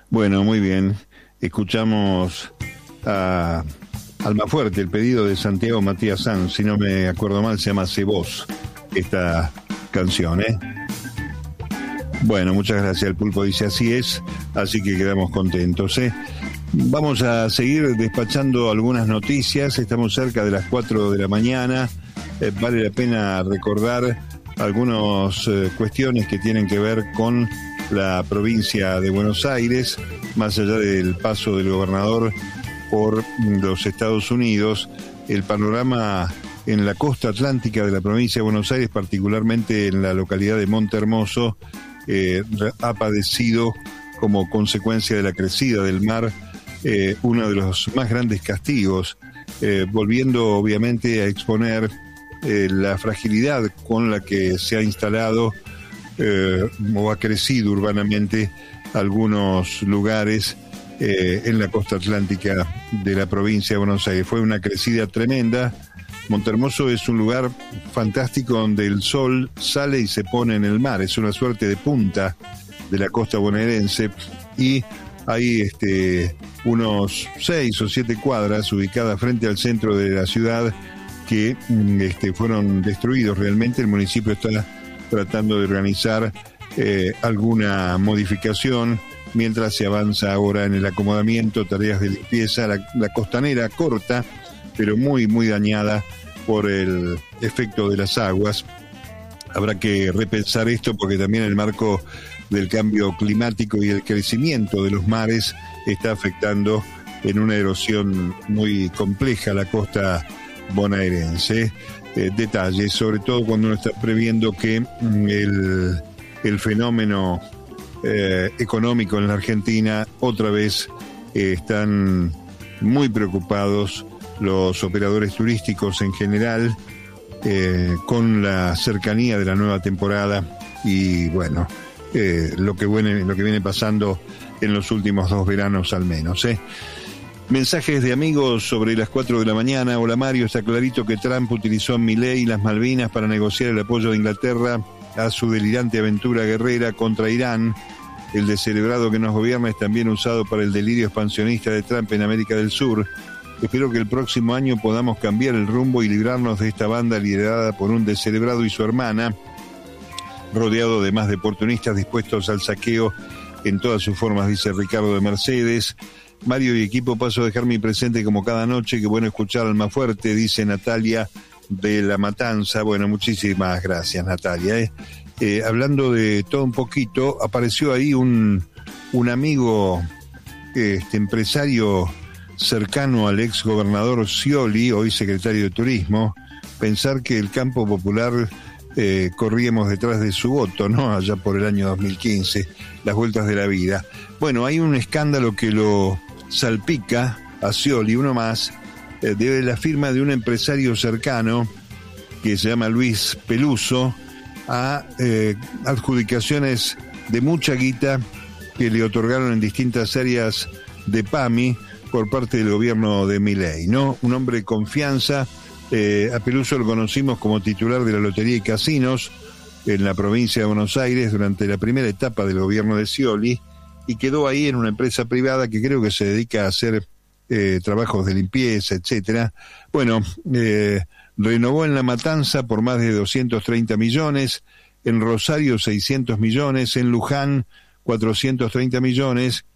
Bueno, muy bien. Escuchamos a Almafuerte, el pedido de Santiago Matías Sanz, si no me acuerdo mal, se llama Se Vos, esta canción, ¿eh? Bueno, muchas gracias. El Pulpo dice así es, así que quedamos contentos, ¿eh? Vamos a seguir despachando algunas noticias. Estamos cerca de las 4 de la mañana. Vale la pena recordar algunas cuestiones que tienen que ver con la provincia de Buenos Aires, más allá del paso del gobernador por los Estados Unidos. El panorama en la costa atlántica de la provincia de Buenos Aires, particularmente en la localidad de Monte Hermoso, ha padecido como consecuencia de la crecida del mar uno de los más grandes castigos, volviendo obviamente a exponer la fragilidad con la que se ha instalado o ha crecido urbanamente algunos lugares en la costa atlántica de la provincia de Buenos Aires. Fue una crecida tremenda. Montehermoso es un lugar fantástico donde el sol sale y se pone en el mar, es una suerte de punta de la costa bonaerense, y hay unos 6 o 7 cuadras ubicadas frente al centro de la ciudad que fueron destruidos realmente. El municipio está tratando de organizar alguna modificación mientras se avanza ahora en el acomodamiento, tareas de limpieza. La costanera corta, pero muy, muy dañada por el efecto de las aguas. Habrá que repensar esto porque también el marco del cambio climático y el crecimiento de los mares está afectando en una erosión muy compleja la costa bonaerense. Detalles, sobre todo cuando uno está previendo que el fenómeno económico en la Argentina otra vez están muy preocupados los operadores turísticos en general con la cercanía de la nueva temporada y bueno, lo que viene pasando en los últimos 2 veranos al menos. Mensajes de amigos sobre las 4 de la mañana. Hola Mario, está clarito que Trump utilizó a Milei y las Malvinas para negociar el apoyo de Inglaterra a su delirante aventura guerrera contra Irán. El descerebrado que nos gobierna es también usado para el delirio expansionista de Trump en América del Sur. Espero que el próximo año podamos cambiar el rumbo y librarnos de esta banda liderada por un descerebrado y su hermana, rodeado de más de oportunistas dispuestos al saqueo en todas sus formas, dice Ricardo de Mercedes. Mario y equipo, paso a dejar mi presente como cada noche. Qué bueno escuchar Almafuerte, dice Natalia de La Matanza. Bueno, muchísimas gracias, Natalia. Hablando de todo un poquito, apareció ahí un amigo, empresario cercano al ex gobernador Scioli, hoy secretario de Turismo. Pensar que el campo popular corríamos detrás de su voto, ¿no? Allá por el año 2015, las vueltas de la vida. Bueno, hay un escándalo que lo salpica a Scioli, uno más, de la firma de un empresario cercano que se llama Luis Peluso a adjudicaciones de mucha guita que le otorgaron en distintas áreas de PAMI por parte del gobierno de Milei, ¿no? Un hombre de confianza. A Peluso lo conocimos como titular de la Lotería y Casinos en la provincia de Buenos Aires durante la primera etapa del gobierno de Scioli, y quedó ahí en una empresa privada que creo que se dedica a hacer trabajos de limpieza, etcétera. Bueno, renovó en La Matanza por más de 230 millones, en Rosario 600 millones, en Luján 430 millones.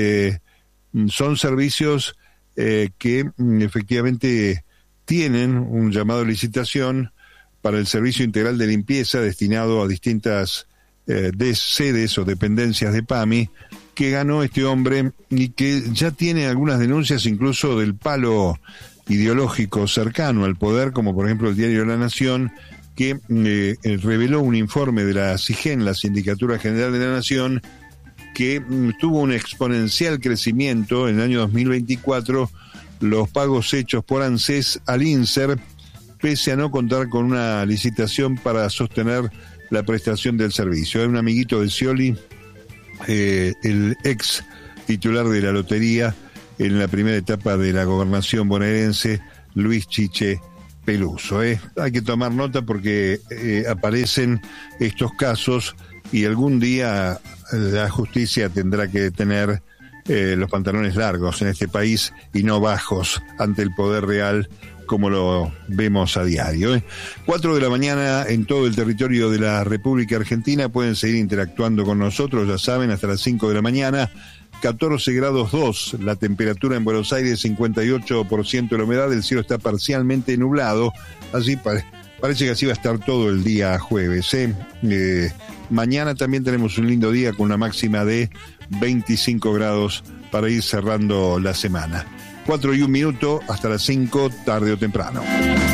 Son servicios que efectivamente tienen un llamado a licitación para el servicio integral de limpieza destinado a distintas sedes o dependencias de PAMI, que ganó este hombre y que ya tiene algunas denuncias incluso del palo ideológico cercano al poder, como por ejemplo el diario La Nación, que reveló un informe de la SIGEN, la Sindicatura General de la Nación, que tuvo un exponencial crecimiento en el año 2024, los pagos hechos por ANSES al INSER, pese a no contar con una licitación para sostener la prestación del servicio. Hay un amiguito de Scioli, el ex titular de la lotería en la primera etapa de la gobernación bonaerense, Luis Chiche Peluso. Hay que tomar nota porque aparecen estos casos y algún día la justicia tendrá que tener los pantalones largos en este país y no bajos ante el poder real como lo vemos a diario. 4 de la mañana en todo el territorio de la República Argentina. Pueden seguir interactuando con nosotros, ya saben, hasta las 5 de la mañana. 14 grados 2, la temperatura en Buenos Aires, 58% de la humedad, el cielo está parcialmente nublado, así parece que así va a estar todo el día jueves. Mañana también tenemos un lindo día con una máxima de 25 grados para ir cerrando la semana. 4 y 1 minuto, hasta las 5, tarde o temprano.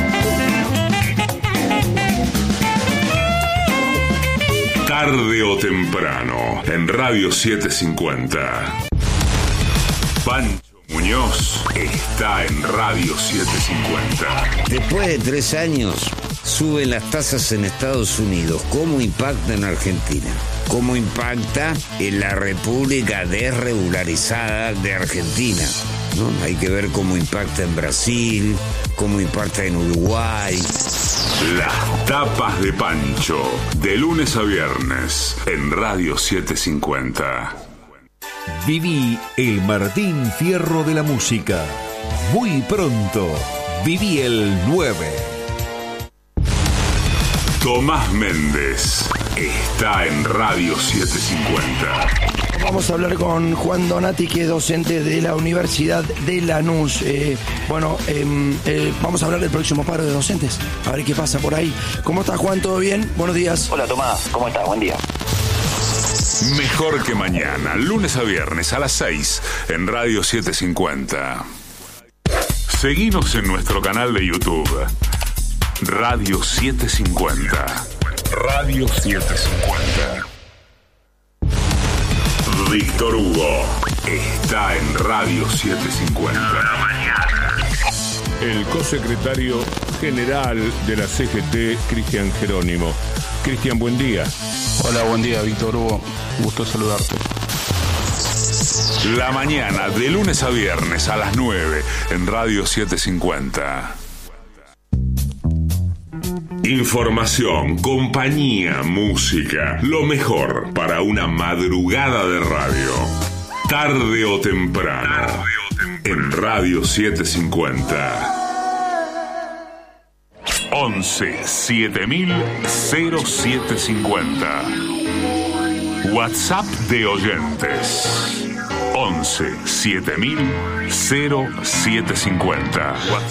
Tarde o temprano, en Radio 750. Pancho Muñoz está en Radio 750. Después de 3 años, suben las tasas en Estados Unidos. ¿Cómo impacta en Argentina? ¿Cómo impacta en la República desregularizada de Argentina? ¿No? Hay que ver cómo impacta en Brasil, cómo impacta en Uruguay. Las tapas de Pancho, de lunes a viernes, en Radio 750. Viví el Martín Fierro de la música. Muy pronto, viví el 9. Tomás Méndez está en Radio 750. Vamos a hablar con Juan Donati, que es docente de la Universidad de Lanús. Vamos a hablar del próximo paro de docentes, a ver qué pasa por ahí. ¿Cómo estás, Juan? ¿Todo bien? Buenos días. Hola, Tomás. ¿Cómo estás? Buen día. Mejor que mañana, lunes a viernes a las 6 en Radio 750. Seguinos en nuestro canal de YouTube, Radio 750. Radio 750. Víctor Hugo está en Radio 750. El cosecretario general de la CGT, Cristian Jerónimo. Cristian, buen día. Hola, buen día, Víctor Hugo. Gusto saludarte. La mañana, de lunes a viernes a las 9 en Radio 750. Información, compañía, música, lo mejor para una madrugada de radio. Tarde o temprano, en Radio 750. 11 7000 0750. WhatsApp de oyentes. 11 7000 0750.